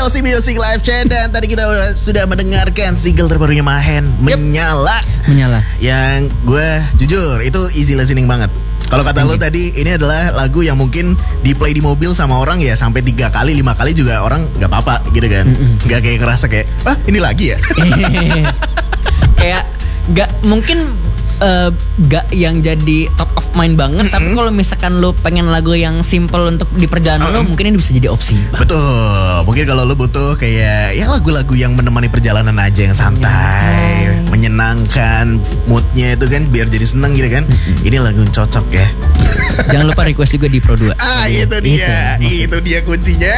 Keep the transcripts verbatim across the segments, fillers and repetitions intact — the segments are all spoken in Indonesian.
L C Music Live Chat. Dan tadi kita udah, sudah mendengarkan single terbarunya Mahen, Menyala. Menyala. Yang gue jujur itu easy listening banget. Kalau kata lo tadi, ini adalah lagu yang mungkin di play di mobil sama orang ya sampai tiga kali, lima kali juga orang nggak apa-apa gitu kan. Nggak kayak ngerasa kayak, ah ini lagi ya. Kayak nggak mungkin uh, gak yang jadi top of mind banget. Mm-hmm. Tapi kalau misalkan lo pengen lagu yang simple untuk di perjalanan uh-uh. lo, mungkin ini bisa jadi opsi. Betul. Mungkin kalau lo butuh kayak ya lagu-lagu yang menemani perjalanan aja yang santai, yeah. menyenangkan, moodnya itu kan biar jadi seneng gitu kan. Mm-hmm. Ini lagu yang cocok ya. Jangan lupa request juga di Pro dua. Ah itu dia, itu, itu dia kuncinya.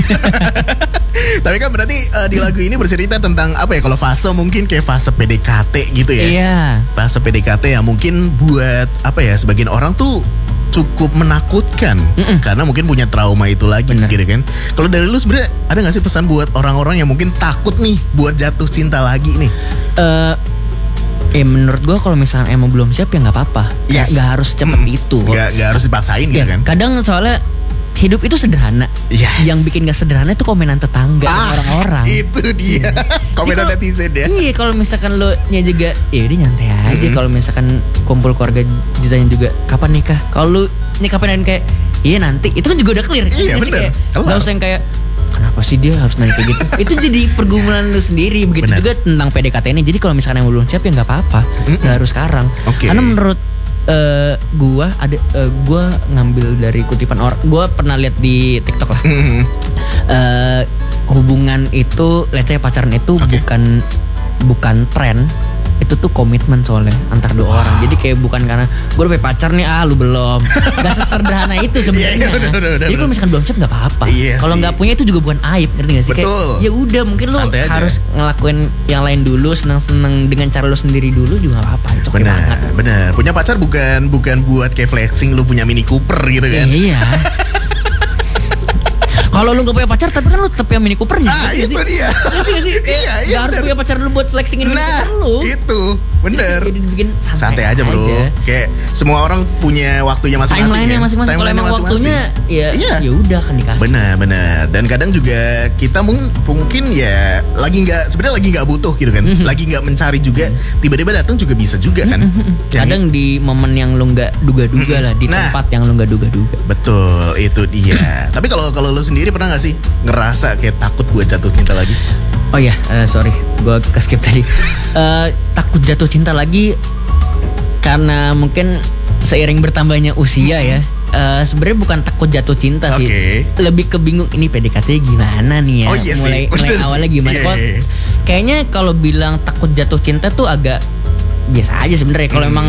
Tapi kan berarti uh, di lagu ini bercerita tentang apa ya? Kalau fase mungkin kayak fase P D K T gitu ya. Iya. Fase P D K T yang mungkin buat apa ya? Sebagian orang tuh cukup menakutkan. Mm-mm. Karena mungkin punya trauma itu lagi. Bener. Gitu kan. Kalau dari lu sebenarnya ada nggak sih pesan buat orang-orang yang mungkin takut nih buat jatuh cinta lagi nih? Uh, Eh menurut gue kalau misalnya emang belum siap ya nggak apa-apa. Yes. Gak harus cepet mm. itu. Gak, gak harus dipaksain gitu ya, kan. Kadang soalnya hidup itu sederhana. Yes. Yang bikin gak sederhana itu komenan tetangga ah, orang-orang. Itu dia. Komenan netizen ya. Iya kalau misalkan lo nya juga ya udah nyantai aja. Mm-hmm. Kalau misalkan kumpul keluarga ditanya juga kapan nikah. Kalau lu nih kapan kayak iya nanti. Itu kan juga udah clear. Iya benar. Gak usah yang kayak kenapa sih dia harus nanya kayak gitu. Itu jadi pergumulan lu sendiri. Begitu bener. Juga tentang P D K T ini. Jadi kalau misalkan yang belum siap ya gak apa-apa. Mm-mm. Gak harus sekarang. Okay. Karena menurut uh, gua ada uh, gua ngambil dari kutipan orang. Gua pernah lihat di TikTok lah. Mm-hmm. uh, Hubungan itu, let's say pacaran itu okay. bukan bukan tren. Itu tuh komitmen soalnya antar dua wow. orang. Jadi kayak bukan karena gue udah punya pacar nih, ah lu belum. Gak sesederhana itu sebenarnya. Yeah, yeah, jadi kalau misalkan belum siap gak apa-apa. Iya kalau nggak punya itu juga bukan aib, ngerti gak sih? Betul. Ya udah mungkin lu harus ngelakuin yang lain dulu, senang-senang dengan cara lu sendiri dulu juga gak apa-apa. Itu benar, banget. Benar. Punya pacar bukan bukan buat kayak flexing lu punya Mini Cooper gitu kan? Iya. Kalau lu gak punya pacar tapi kan lu tetap punya Mini Coopernya. Ah itu sih? Dia. Ngerti gak sih? Iya, iya. Gak harus punya pacar lu buat flexingin Mini nah, Cooper lu. Itu bener. Jadi bikin santai, santai aja bro. Aja. Kayak semua orang punya waktunya masing-masing. Timeline-nya masing-masing. Kalau emang waktunya ya iya. ya udah kan dikasih. Benar benar. Dan kadang juga kita mung- mungkin ya lagi nggak sebenarnya lagi nggak butuh gitu kan. Mm-hmm. Lagi nggak mencari juga. Mm-hmm. Tiba-tiba datang juga bisa juga kan. Mm-hmm. Kadang di momen yang lu nggak duga-duga mm-hmm. lah, di nah, tempat yang lu nggak duga-duga. Betul itu dia. Tapi kalau kalau lu sendiri pernah nggak sih ngerasa kayak takut buat jatuh cinta lagi? Oh ya, uh, sorry, gue keskip tadi. Uh, takut jatuh cinta lagi karena mungkin seiring bertambahnya usia ya. Uh, Sebenarnya bukan takut jatuh cinta sih, okay. lebih kebingung ini P D K T gimana nih ya. Oh, iya mulai sih, mulai awalnya gimana? Yeah, yeah. Kayaknya kalau bilang takut jatuh cinta tuh agak biasa aja sebenarnya. Kalau hmm. emang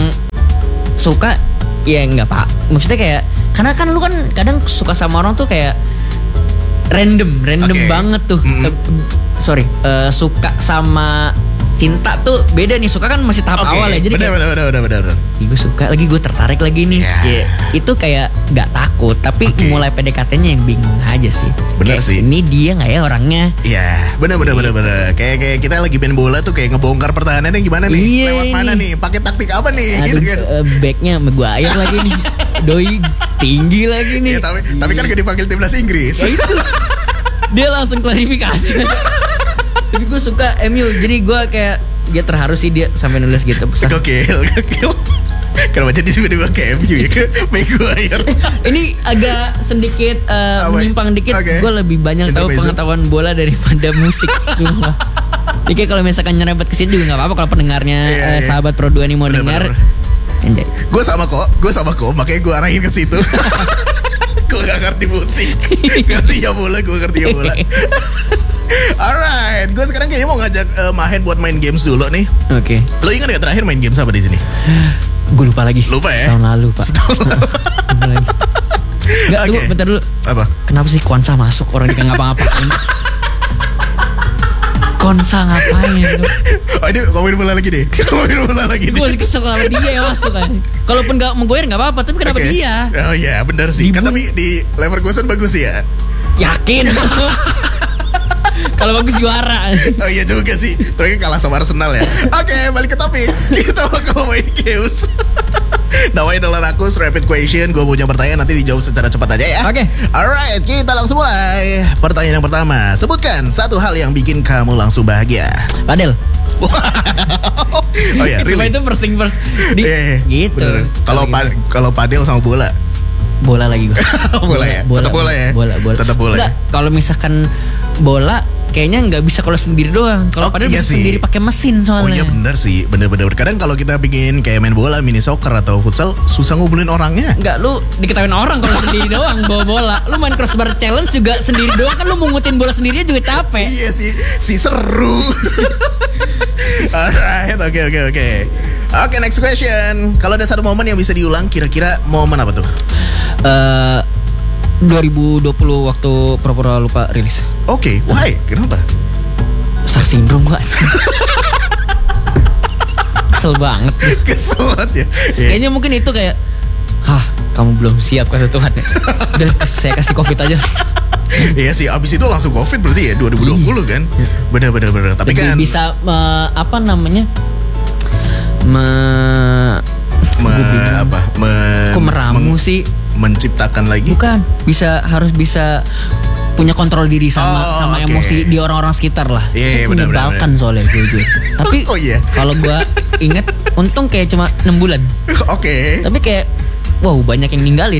suka ya nggak pak. Maksudnya kayak karena kan lu kan kadang suka sama orang tuh kayak random, random okay. banget tuh. Mm-hmm. Uh, sorry, uh, suka sama cinta tuh beda nih. Suka kan masih tahap okay. awal ya. Jadi bener, kayak, bener, bener, bener, bener. gue suka lagi, gue tertarik lagi nih. Yeah. Yeah. Itu kayak gak takut, tapi okay. mulai P D K T-nya yang bingung aja sih. Bener kayak, sih. Ini dia nggak ya orangnya? Iya, yeah. bener, bener, bener, bener. Kayak kayak kita lagi main bola tuh kayak ngebongkar pertahanannya gimana nih? Yeah, lewat mana nih? Pakai taktik apa nih? Aduh, gitu kan? Uh, backnya Maguire lagi nih. Doi tinggi lagi nih. Yeah, tapi yeah. tapi kan gak dipanggil timnas Inggris. Ya itu. Dia langsung klarifikasi. Tapi gue suka M U, jadi gue kayak dia terharu sih dia sampai nulis gitu pesan. Gokil, gokil. Kenapa jadi tiba-tiba ke M U ya, ke Maguire? Ini agak sedikit uh, menyimpang dikit. Okay. Gue lebih banyak tahu pengetahuan bola daripada musik. Jadi kalau misalkan nyerempet kesini juga nggak apa-apa kalau pendengarnya yeah, uh, yeah. sahabat Pro dua ini mau bener, dengar. Gue sama kok, gue sama kok, makanya gue arahin ke situ. Gue gak ngerti musik, ngerti ya bola, gue ngerti ya bola. Alright, gue sekarang kayaknya mau ngajak uh, Mahen buat main games dulu nih. Oke. Okay. Lo ingat gak terakhir main games apa di sini? Gue lupa lagi. Lupa ya? Setahun lalu pak. Setahun lalu. Enggak, okay. Tunggu, bentar dulu. Apa? Kenapa sih Konsa masuk orang dia ngapa-ngapain? Konsa ngapain? Oh ini ngomongin bola lagi deh. Ngomongin bola lagi deh. Gue masih kesel sama dia yang masuk kan. Kalaupun gak menggoyer gak apa-apa, tapi kenapa okay. dia? Oh iya benar sih. Kan tapi di Leverkusen bagus ya. Yakin? Kalau bagus juara. Oh iya juga sih. Tapi kalah sama Arsenal ya. Oke, okay, balik ke topik. Kita bakal main games. Namanya adalah Rakus Rapid Question. Gue punya pertanyaan, nanti dijawab secara cepat aja ya. Oke. Okay. Alright, kita langsung mulai. Pertanyaan yang pertama, sebutkan satu hal yang bikin kamu langsung bahagia. Padel. Oh ya, really? Itu first thing first. Di, yeah, gitu. Kalau pa kalau padel sama bola. Bola lagi gue. bola, bola ya. Bola, Tetap bola ya. Bola, bola. Tetap bola. Enggak, kalau misalkan bola kayaknya nggak bisa kalau sendiri doang. Kalau oh, padahal iya bisa sih. sendiri pakai mesin soalnya. Oh iya benar sih, benar-benar. Kadang kalau kita bikin kayak main bola, mini soccer atau futsal, susah ngumpulin orangnya. Enggak, lu diketahuin orang kalau sendiri doang bawa bola. Lu main crossbar challenge juga sendiri doang kan, lu mungutin bola sendiri juga capek. Iya sih, si seru. Alright, oke oke oke. Oke, next question. Kalau ada satu momen yang bisa diulang, kira-kira momen apa tuh? Eh uh, dua ribu dua puluh waktu Pura-Pura Lupa rilis. Oke, okay, why? Kenapa? Star syndrome gua. Kesel banget. Kesel banget ya. Yeah. Kayaknya mungkin itu kayak, hah, kamu belum siap kata Tuhan ya. Udah saya kasih covid aja. Iya sih, abis itu langsung covid berarti ya dua ribu dua puluh kan. Bener-bener bener. Tapi lebih kan bisa uh, apa namanya? Me, me apa? Me, Kok meramu meng, sih? Menciptakan lagi? Bukan, bisa harus bisa punya kontrol diri sama oh, sama okay. emosi di orang-orang sekitar lah. Yeah, itu menyebalkan soalnya jujur. Tapi oh, yeah. kalau gue inget, untung kayak cuma enam bulan. Oke. Okay. Tapi kayak, wow banyak yang ninggalin.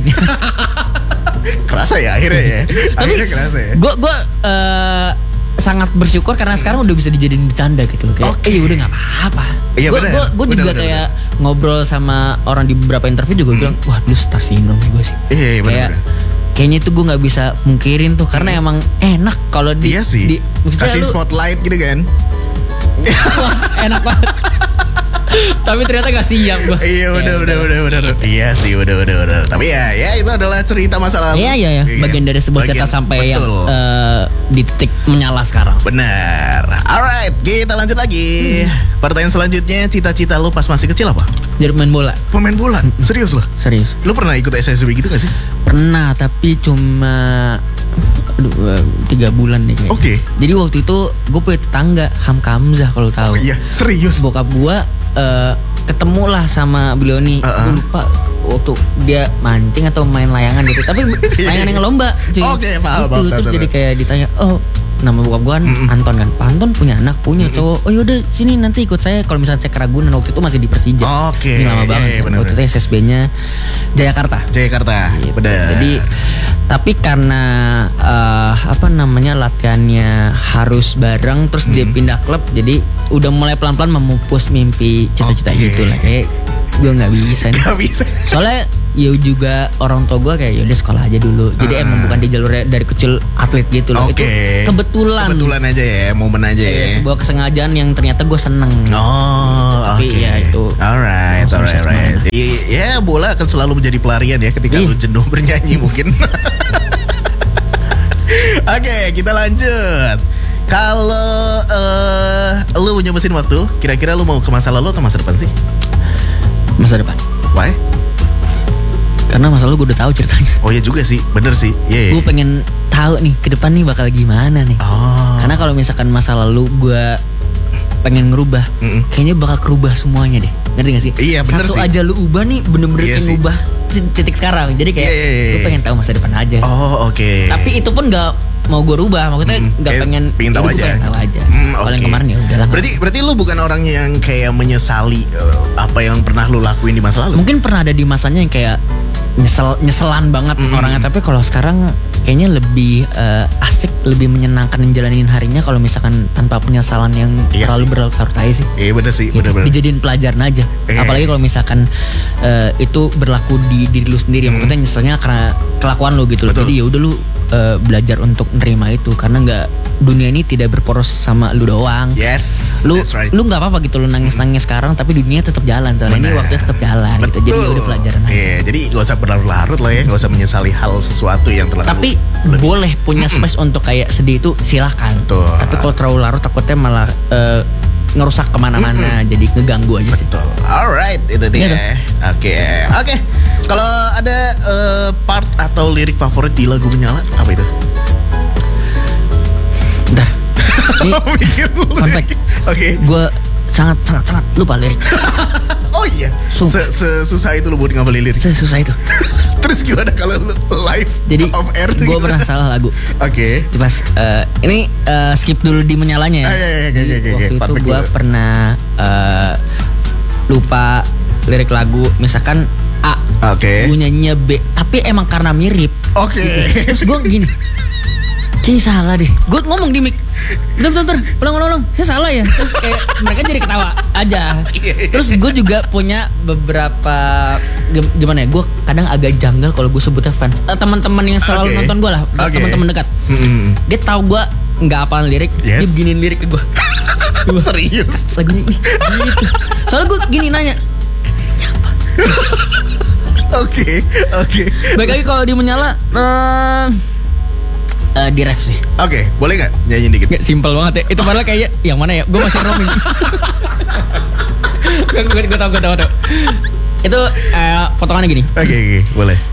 Kerasa ya akhirnya ya. Akhirnya kerasa ya. Gue gue uh, sangat bersyukur karena sekarang udah bisa dijadiin bercanda gitu loh. Kayak, okay. eh udah nggak apa-apa. Iya Gue benar. Gue juga bener, kayak bener. ngobrol sama orang di beberapa interview juga hmm. bilang, wah lu star syndrome gue sih. Iya iya benar. Kayaknya itu gue nggak bisa mungkirin tuh karena hmm. emang enak kalau di, iya sih. di kasih lu, spotlight gitu kan. Wah enak banget. Tapi ternyata gak siap gue. Iya udah udah udah udah. Iya sih udah udah udah. Tapi ya ya itu adalah cerita masa lalu. Iya iya ya. Bagian dari sebuah cerita sampai betul. yang uh, di titik menyala sekarang. Benar. Alright, kita lanjut lagi. Hmm. Pertanyaan selanjutnya, cita-cita lu pas masih kecil apa? Jadi pemain bola. Pemain bola? Serius loh? Serius. Lu pernah ikut S S B gitu gak sih? Pernah, tapi cuma aduh, tiga bulan deh kayaknya. Oke. Okay. Jadi waktu itu gue punya tetangga Hamka Hamzah kalau tahu. Oh iya, serius. Bokap gue uh, ketemu lah sama beliau nih. Uh-uh. Gue lupa waktu dia mancing atau main layangan gitu. Tapi layangan yang lomba. Oke, okay, paham. Gitu. Terus jadi kayak ditanya, oh nama bokap gue kan mm-hmm. Anton kan. Pak Anton punya anak, punya mm-hmm. cowok. Oh yaudah sini nanti ikut saya. Kalau misalnya saya ke Ragunan waktu itu masih di Persija. Oke. Okay. Ini lama banget. Yeah, kan. Waktu itu S S B-nya Jayakarta. Jayakarta. Gitu. Benar. Jadi tapi karena uh, apa namanya latihannya harus bareng, terus mm-hmm. dia pindah klub, jadi udah mulai pelan-pelan memupus mimpi cita-cita okay. gitu lah. Kayak gue nggak bisa nih. Gak bisa. Soalnya ya juga orang tua gue kayak yaudah sekolah aja dulu. Jadi uh. emang bukan di jalurnya dari kecil atlet gitu loh. Okay. Itu kebetulan. Kebetulan aja ya, momen aja ya. ya. Sebuah kesengajaan yang ternyata gue seneng. Oh, tapi okay. ya itu. Alright, alright, alright. Jadi ya bola akan selalu menjadi pelarian ya ketika yeah. lu jenuh bernyanyi mungkin. Oke, okay, kita lanjut. Kalau uh, lu punya mesin waktu, kira-kira lu mau ke masa lalu atau masa depan sih? Masa depan. Why? Karena masa lalu gue udah tahu ceritanya. Oh iya juga sih, bener sih. Yeah, yeah. Gue pengen tahu nih ke depan nih bakal gimana nih. Oh. Karena kalau misalkan masa lalu gue pengen ngerubah, Mm-mm. kayaknya bakal kerubah semuanya deh. Ngerti gak sih? Iya bener Satu sih. aja lu ubah nih bener-bener iya kayak ngubah titik sekarang. Jadi kayak yeah, yeah, yeah. gue pengen tahu masa depan aja. Oh oke. Okay. Tapi itu pun gak mau gue rubah, maksudnya nggak mm, pengen pengen tahu aja. Pengen tahu aja. Mm, Kalau okay. yang kemarin ya udahlah. Berarti berarti lu bukan orang yang kayak menyesali uh, apa yang pernah lu lakuin di masa lalu? Mungkin pernah ada di masanya yang kayak nyesel nyeselan banget mm-hmm. orangnya, tapi kalau sekarang kayaknya lebih uh, asik, lebih menyenangkan menjalanin harinya kalau misalkan tanpa penyesalan yang iya terlalu berlarut-larut aja sih. Iya bener sih, gitu. bener-bener. Dijadiin pelajaran aja. Eh. Apalagi kalau misalkan uh, itu berlaku di diri lu sendiri, mm. maksudnya nyeselnya karena kelakuan lu gitu loh. Jadi ya udah lu uh, belajar untuk nerima itu karena nggak, dunia ini tidak berporos sama lu doang. Yes. Lu that's right. lu nggak apa-apa gitu lu nangis-nangis mm. sekarang, tapi dunia tetap jalan. Soalnya bener. Ini waktunya tetap jalan. Gitu. Jadi udah pelajaran aja. Iya, jadi gak usah berlarut-larut lah ya, gak usah menyesali hal sesuatu yang terlalu. Tapi lebih. Boleh punya space mm-mm. untuk kayak sedih itu silakan. Betul. Tapi kalau terlalu larut takutnya malah uh, ngerusak kemana-mana, mm-mm. jadi ngeganggu aja sih. Betul. Alright, itu dia. Oke, oke. Okay. Kalau ada uh, part atau lirik favorit di lagu Menyala, apa itu? Dah. Ini fun fact. Oke. Gue sangat sangat sangat lupa lirik. Oh Oh iya. Sumpah. Sesusah itu lu buat ngapalin lirik. Sesusah itu. Terus gimana kalau lu live Jadi off air tuh gue gimana? pernah salah lagu. Oke. Pas uh, ini uh, skip dulu di menyalanya ya. Ah, iya, iya, iya, iya, iya. Waktu itu Perfect gue gitu. pernah uh, lupa lirik lagu, misalkan A, Oke. gue nyanyinya B, tapi emang karena mirip. Oke. Terus gue gini, kayaknya salah deh. Gue ngomong di mic, bentar, bentar, bentar, ulang, ulang, ulang, saya salah ya. Terus kayak mereka jadi ketawa aja. Terus gue juga punya beberapa, gimana ya, gue kadang agak janggal kalau gue sebutnya fans. Eh, teman-teman yang selalu Okay. nonton gue lah, Okay. teman-teman dekat. Mm-mm. Dia tahu gue nggak hafal lirik, Yes. dia beginiin lirik ke gue. Serius. Lagunya ini, gitu. Soalnya gue gini nanya, Oke, oke. baik lagi kalau di menyala, eh uh, di ref sih. Oke, boleh nggak nyanyiin dikit? Nggak, simpel banget ya. Itu padahal kayaknya yang mana ya? Gue masih roaming. Gue gue tau gue tau tau. Itu uh, potongannya gini. Oke, oke, boleh.